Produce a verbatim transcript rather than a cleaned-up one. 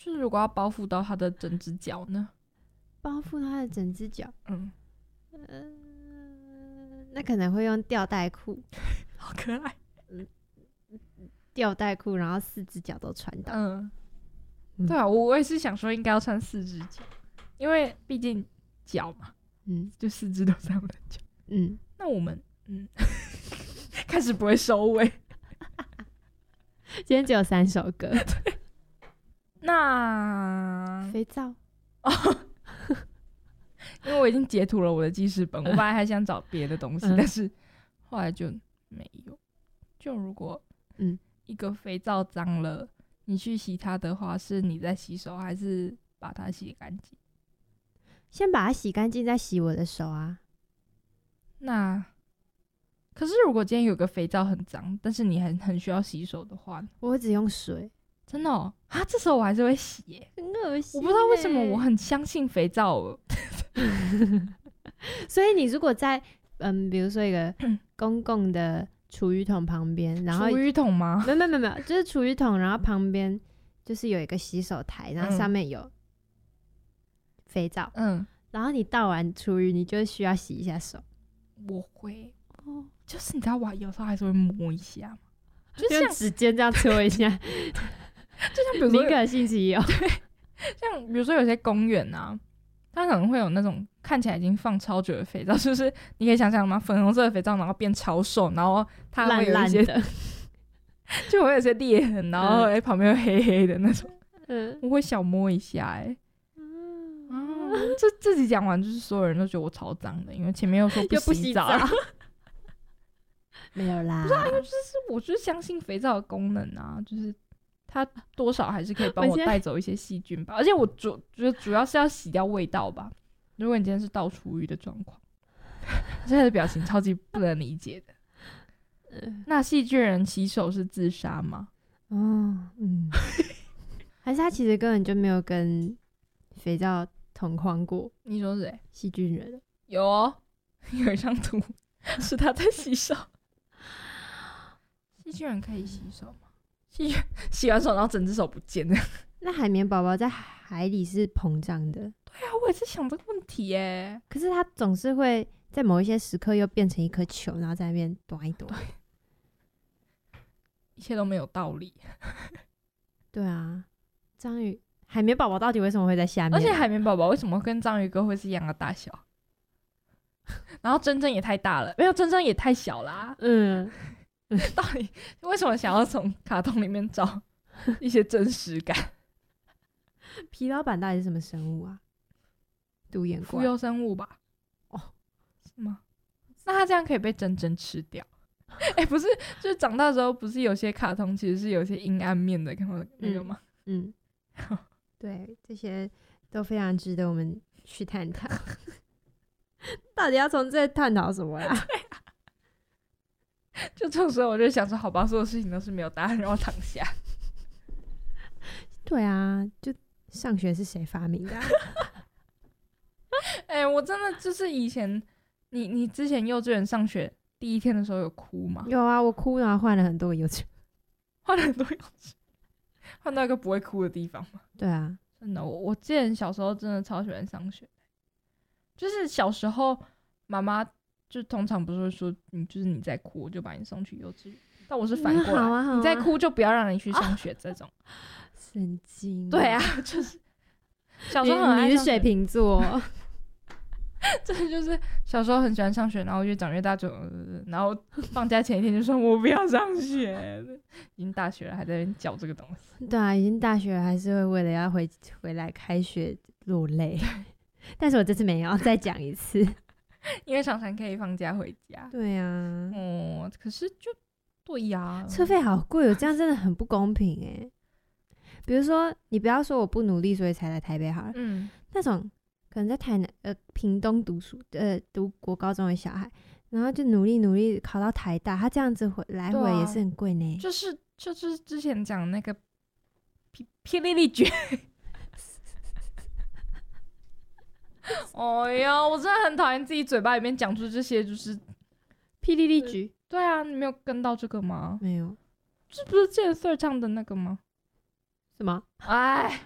就是如果要包覆到他的整只脚呢？ 包覆他的整只脚， 嗯， 呃，那可能会用吊带裤， 好可爱。 吊带裤，然后四只脚都穿到。 嗯， 嗯对啊，我我也是想说应该要穿四只脚，因为毕竟脚嘛， 嗯就四只都是他们的脚。 嗯， 那我们嗯，开始不会收尾。 今天只有三首歌。 那肥皂， 因为我已经截图了我的记事本，我本来还想找别的东西， 嗯但是后来就没有。就如果嗯一个肥皂脏了，你去洗它的话，是你在洗手，还是把它洗干净？ 先把它洗干净，再洗我的手啊。 那可是如果今天有个肥皂很脏，但是你很很需要洗手的话， 我会只用水， 真的哦啊，这时候我还是会洗耶。 很恶心、欸。 我不知道为什么我很相信肥皂哦。 所以你如果在嗯，比如说一个公共的厨余桶旁边，然后厨余桶吗？ 没有没有没有，就是厨余桶，然后旁边就是有一个洗手台，然后上面有肥皂， 嗯， 然后你倒完厨余，你就需要洗一下手。 我会， 哦， 就是你知道我有时候还是会摸一下嘛，就就像指尖这样搓一下。 就像比如说敏感性肌有， 像比如说有些公园啊，它可能会有那种看起来已经放超久的肥皂，就是你可以想象吗？粉红色的肥皂，然后变超瘦，然后它会有一些烂烂的， 就会有一些裂痕，然后哎、旁边又黑黑的那种， 嗯， 我会小摸一下、欸，哎。啊，这自己讲完，就是所有人都觉得我超脏的，因为前面又说又不洗洗澡， 澡没有啦， 就是我就是相信肥皂的功能啊，就是它多少还是可以帮我我现在带走一些细菌吧，而且我主觉得主要是要洗掉味道吧。如果你今天是倒厨余的状况，现在的表情超级不能理解的。那细菌人洗手是自杀吗？ 哦，嗯，还是他其实根本就没有跟肥皂同框过你说谁？ 细菌人？ 有哦，有一张图是他在洗手。细菌人可以洗手吗？细菌洗完手然后整只手不见了。 那海绵宝宝在海里是膨胀的， 对啊，我也是想这个问题耶。 可是它总是会在某一些时刻又变成一颗球，然后在那边躲一躲。 一切都没有道理。 对啊，章鱼海绵宝宝到底为什么会在下面？ 而且海绵宝宝为什么跟章鱼哥会是一样的大小？然后真正也太大了，没有真正也太小啦、 嗯， 到底为什么想要从卡通里面找一些真实感？ 皮老板到底是什么生物啊？独眼怪。 浮游生物吧？ 哦， 是吗？那它这样可以被真真吃掉？哎、欸，不是，就是长大之后，不是有些卡通其实是有些阴暗面的，看到那个吗？ 嗯，嗯对，这些都非常值得我们去探讨。到底要从这探讨什么啦？ 就这种时候，我就想说，好吧，所有事情都是没有答案，让我躺下。 对啊，就上学是谁发明的、啊？ 哎、欸，我真的就是以前，你你之前幼稚园上学第一天的时候有哭吗？ 有啊，我哭然后换了很多个幼稚园， 换了很多幼稚园，换到一个不会哭的地方吗？ 对啊， 真的，我我记得小时候真的超喜欢上学，就是小时候妈妈就通常不是会说你就是你在哭，我就把你送去幼稚园，但我是反过来， 好啊好啊你在哭就不要让你去上学这种。 神经。 对啊，就是小时候很爱你你上学是水瓶座。 真的就是小时候很喜欢上学，然后越长越大就，呃、然后放假前一天就说我不要上学，已经大学了还在那边教这个东西。 对啊，已经大学了还是会为了要回回来开学落泪。但是我这次没有，再讲一次。 因为常常可以放假回家。 对啊， 哦，可是就对呀， 车费好贵哦，这样真的很不公平哎。比如说，你不要说我不努力，所以才来台北好了， 嗯， 那种可能在台南呃屏东读书呃读国高中的小孩，然后就努力努力考到台大，他这样子回来回也是很贵呢。 就是就是之前讲那个霹霹雳雳卷。哎呀，我真的很讨厌自己嘴巴里面讲出这些，就是霹雳雳举。 对啊，你没有跟到这个吗？ 没有， 这不是健 Sir 唱的那个吗？ 什么？ 哎，